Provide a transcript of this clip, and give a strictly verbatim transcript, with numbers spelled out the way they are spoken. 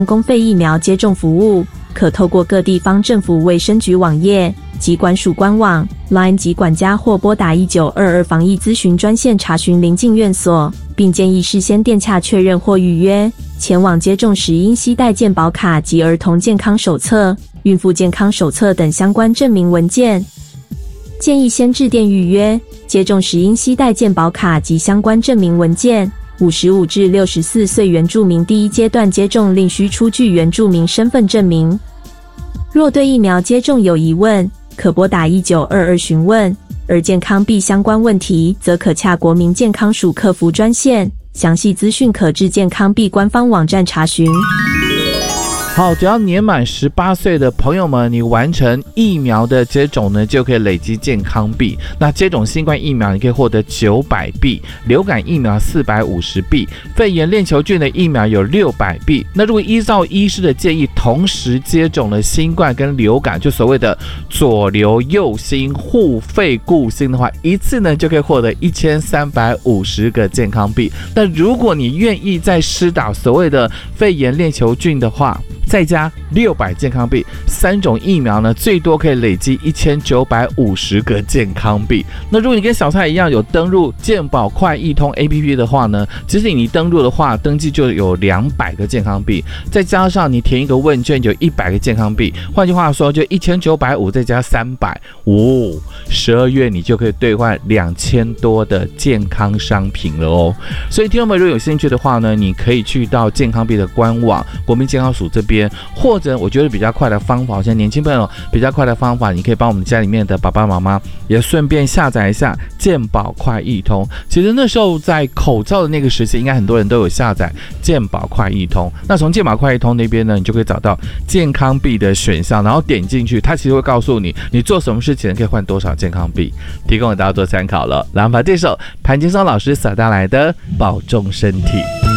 公费疫苗接种服务，可透过各地方政府卫生局网页、疾管署官网、Line 及管家或拨打一九二二防疫咨询专线查询邻近院所，并建议事先电洽确认或预约。前往接种时应携带健保卡及儿童健康手册、孕妇健康手册等相关证明文件。建议先致电预约，接种时应携带健保卡及相关证明文件。五十五至六十四岁原住民第一阶段接种另需出具原住民身份证明。若对疫苗接种有疑问，可拨打一九二二询问，而健康币相关问题则可洽国民健康署客服专线，详细资讯可至健康币官方网站查询。 好，只要年满十八岁的朋友们，你完成疫苗的接种呢，就可以累积健康币。那接种新冠疫苗，你可以获得九百币；流感疫苗四百五十币；肺炎链球菌的疫苗有六百币。那如果依照医师的建议，同时接种了新冠跟流感，就所谓的左流右新互肺固心的话，一次呢就可以获得一千三百五十个健康币。那如果你愿意再施打所谓的肺炎链球菌的话，再加六百健康币，三种疫苗呢，最多可以累积一千九百五十个健康币。那如果你跟小蔡一样有登入健保快易通 A P P 的话呢，其实你登入的话，登记就有两百个健康币，再加上你填一个问卷就一百个健康币。换句话说，就一千九百五再加三百，哦，十二月你就可以兑换两千多的健康商品了哦。所以听众们如果有兴趣的话呢，你可以去到健康币的官网、国民健康署这边。或者我觉得比较快的方法，像年轻朋友比较快的方法，你可以帮我们家里面的爸爸妈妈也顺便下载一下健保快易通。其实那时候在口罩的那个时期，应该很多人都有下载健保快易通。那从健保快易通那边呢，你就可以找到健康币的选项，然后点进去，它其实会告诉你你做什么事情可以换多少健康币，提供给大家做参考了。然后把这首潘金松老师所带来的《保重身体》。